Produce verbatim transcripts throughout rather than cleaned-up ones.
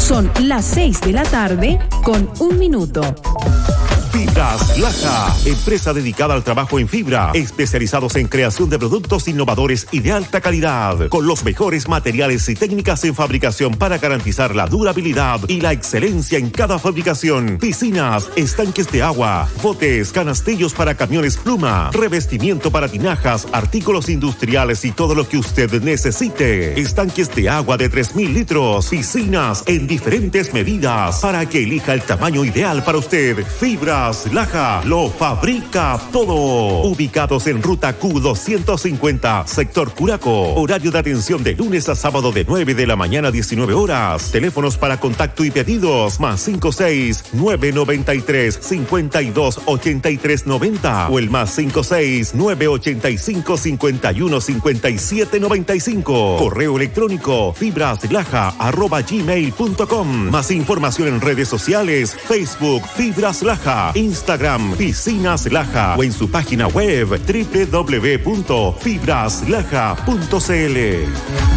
Son las seis de la tarde con un minuto. Fibras Laja, empresa dedicada al trabajo en fibra, especializados en creación de productos innovadores y de alta calidad, con los mejores materiales y técnicas en fabricación para garantizar la durabilidad y la excelencia en cada fabricación. Piscinas, estanques de agua, botes, canastillos para camiones pluma, revestimiento para tinajas, artículos industriales y todo lo que usted necesite. Estanques de agua de tres mil litros, piscinas en diferentes medidas para que elija el tamaño ideal para usted. Fibra Laja lo fabrica todo. Ubicados en ruta Q doscientos cincuenta, sector Curaco. Horario de atención de lunes a sábado de nueve de la mañana a diecinueve horas. Teléfonos para contacto y pedidos más cinco seis nueve nueve tres cinco dos ocho tres nueve cero o el más cinco seis nueve ocho cinco cinco uno cinco siete nueve cinco. Correo electrónico fibraslaja arroba gmail punto com. Más información en redes sociales: Facebook Fibras Laja, Instagram Piscinas Laja o en su página web doble u doble u doble u punto fibras laja punto c l.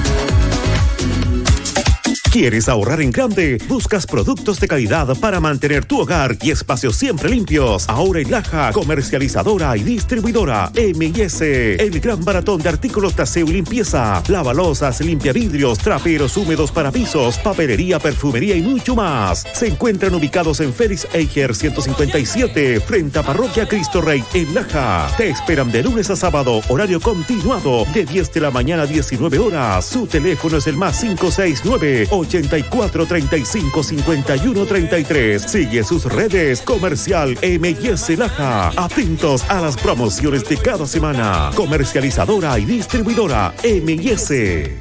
¿Quieres ahorrar en grande? ¿Buscas productos de calidad para mantener tu hogar y espacios siempre limpios? Ahora en Laja, comercializadora y distribuidora M y S, el gran baratón de artículos de aseo y limpieza, lavalosas, limpiavidrios, traperos húmedos para pisos, papelería, perfumería y mucho más. Se encuentran ubicados en Félix Eicher ciento cincuenta y siete, frente a Parroquia Cristo Rey en Laja. Te esperan de lunes a sábado, horario continuado, de diez de la mañana a diecinueve horas. Su teléfono es el más cinco seis nueve ochenta y cuatro treinta y cinco cincuenta y uno treinta y tres. Sigue sus redes. Comercial M y S Laja. Atentos a las promociones de cada semana. Comercializadora y distribuidora M y S.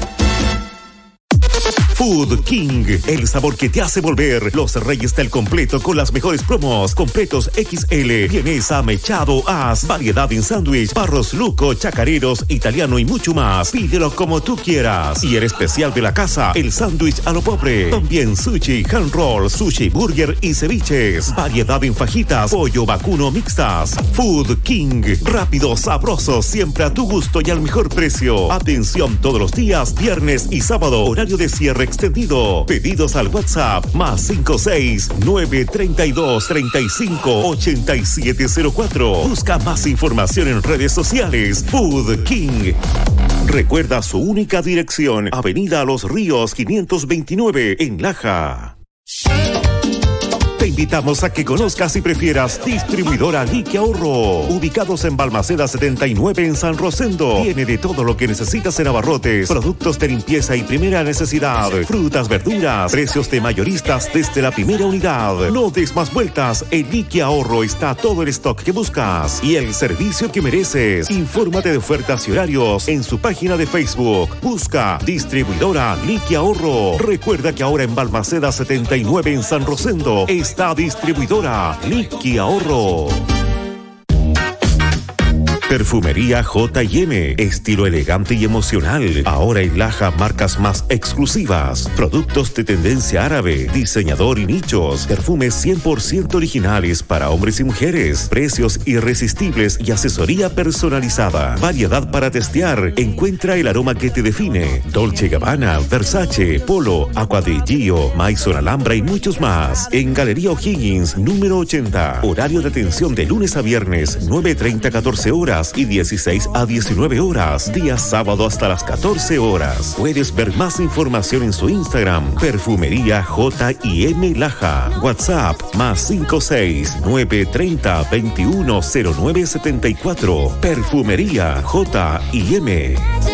Food King, el sabor que te hace volver. Los reyes del completo con las mejores promos. Completos equis ele, vienesa, mechado, as, variedad en sándwich, barros luco, chacareros, italiano y mucho más. Pídelo como tú quieras. Y el especial de la casa, el sándwich a lo pobre. También sushi, hand roll, sushi, burger y ceviches. Variedad en fajitas, pollo vacuno mixtas. Food King, rápido, sabroso, siempre a tu gusto y al mejor precio. Atención todos los días, viernes y sábado, horario de cierre extendido. Pedidos al WhatsApp más cinco seis nueve tres dos tres cinco ocho siete cero cuatro. Busca más información en redes sociales. Food King. Recuerda su única dirección: Avenida Los Ríos quinientos veintinueve en Laja. Te invitamos a que conozcas y prefieras Distribuidora Liqui Ahorro. Ubicados en Balmaceda setenta y nueve en San Rosendo. Tiene de todo lo que necesitas en abarrotes, productos de limpieza y primera necesidad, frutas, verduras, precios de mayoristas desde la primera unidad. No des más vueltas, en Liqui Ahorro está todo el stock que buscas y el servicio que mereces. Infórmate de ofertas y horarios en su página de Facebook. Busca Distribuidora Liqui Ahorro. Recuerda que ahora en Balmaceda setenta y nueve en San Rosendo está Distribuidora Liqui Ahorro. Perfumería J y M, estilo elegante y emocional. Ahora en Laja, marcas más exclusivas, productos de tendencia árabe, diseñador y nichos, perfumes cien por ciento originales para hombres y mujeres, precios irresistibles y asesoría personalizada. Variedad para testear. Encuentra el aroma que te define. Dolce Gabbana, Versace, Polo, Aqua di Gio, Maison Alhambra y muchos más. En Galería O'Higgins, número ochenta. Horario de atención de lunes a viernes, nueve treinta a catorce horas y dieciséis a diecinueve horas. Día sábado hasta las catorce horas. Puedes ver más información en su Instagram, Perfumería J y M Laja. WhatsApp más cinco seis nueve treinta veintiuno cero nueve setenta y cuatro. Perfumería J y M.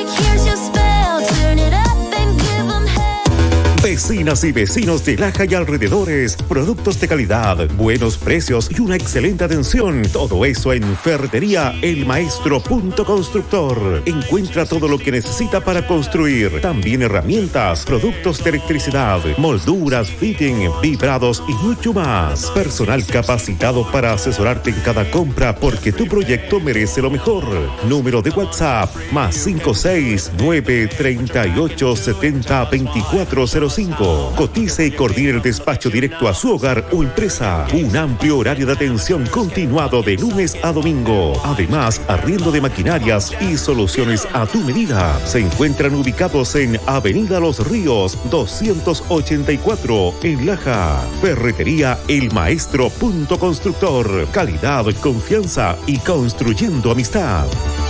Vecinas y vecinos de Laja y alrededores, productos de calidad, buenos precios y una excelente atención. Todo eso en Ferretería El Maestro Punto Constructor. Encuentra todo lo que necesita para construir. También herramientas, productos de electricidad, molduras, fitting, vibrados y mucho más. Personal capacitado para asesorarte en cada compra porque tu proyecto merece lo mejor. Número de WhatsApp más cinco seis nueve treinta y ocho setenta veinticuatro cero cinco. cinco. Cotice y coordine el despacho directo a su hogar o empresa. Un amplio horario de atención continuado de lunes a domingo. Además, arriendo de maquinarias y soluciones a tu medida. Se encuentran ubicados en Avenida Los Ríos, doscientos ochenta y cuatro, en Laja. Ferretería El Maestro Punto Constructor. Calidad, confianza y construyendo amistad.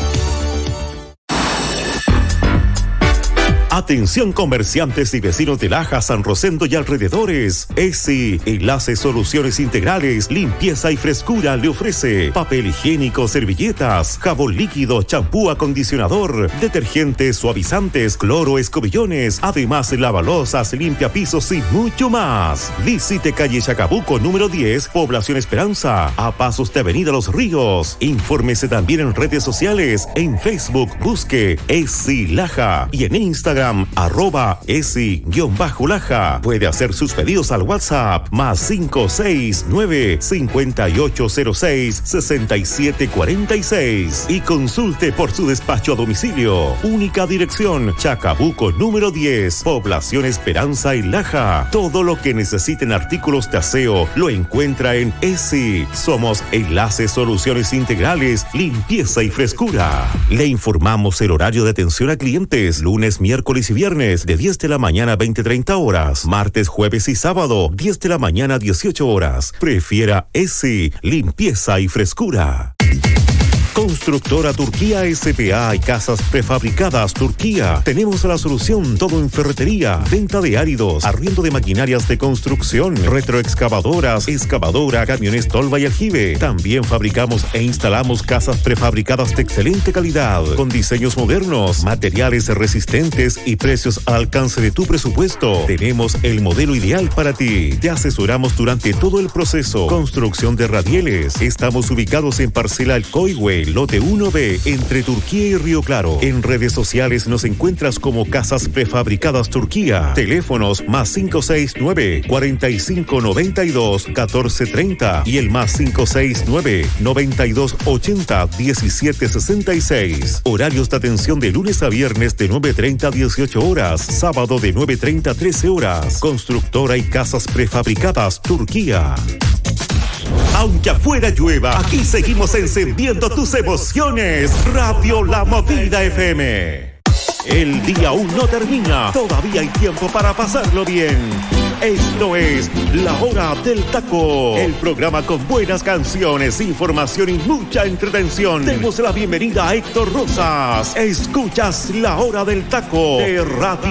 Atención comerciantes y vecinos de Laja, San Rosendo y alrededores. ESI, Enlace Soluciones Integrales, limpieza y frescura le ofrece papel higiénico, servilletas, jabón líquido, champú, acondicionador, detergentes, suavizantes, cloro, escobillones, además lavalosas, limpiapisos y mucho más. Visite calle Chacabuco número diez, Población Esperanza, a pasos de Avenida Los Ríos. Infórmese también en redes sociales, en Facebook busque ESI Laja y en Instagram arroba esi-laja. Puede hacer sus pedidos al WhatsApp más cinco seis nueve, cinco ocho cero seis, seis siete cuatro seis y consulte por su despacho a domicilio. Única dirección, Chacabuco número diez, Población Esperanza y Laja. Todo lo que necesiten artículos de aseo lo encuentra en ESI. Somos Enlace Soluciones Integrales, limpieza y frescura. Le informamos el horario de atención a clientes, lunes, miércoles y viernes de diez de la mañana a veinte treinta horas, martes, jueves y sábado diez de la mañana a dieciocho horas. Prefiera ESI, limpieza y frescura. Constructora Turquía S P A y Casas Prefabricadas Turquía. Tenemos la solución, todo en ferretería, venta de áridos, arriendo de maquinarias de construcción, retroexcavadoras, excavadora, camiones tolva y aljibe. También fabricamos e instalamos casas prefabricadas de excelente calidad, con diseños modernos, materiales resistentes y precios al alcance de tu presupuesto. Tenemos el modelo ideal para ti. Te asesoramos durante todo el proceso. Construcción de radieles. Estamos ubicados en Parcela El Coihue, lote uno B, entre Turquía y Río Claro. En redes sociales nos encuentras como Casas Prefabricadas Turquía. Teléfonos más cinco seis nueve, cuatro cinco nueve dos, uno cuatro tres cero y el más cinco seis nueve, noventa y dos ochenta, diecisiete sesenta y seis. Horarios de atención de lunes a viernes de nueve treinta a dieciocho horas, sábado de nueve treinta a trece horas. Constructora y Casas Prefabricadas Turquía. Aunque afuera llueva, aquí seguimos encendiendo tus emociones. Radio La Movida F M. El día aún no termina, todavía hay tiempo para pasarlo bien. Esto es La Hora del Taco, el programa con buenas canciones, información y mucha entretención. Demos la bienvenida a Héctor Rosas. Escuchas La Hora del Taco de Radio